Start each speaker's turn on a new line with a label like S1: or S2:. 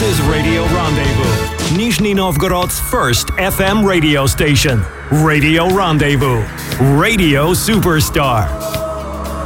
S1: is Radio Rendezvous, Nizhny Novgorod's first FM radio station. Radio Rendezvous. Radio Superstar.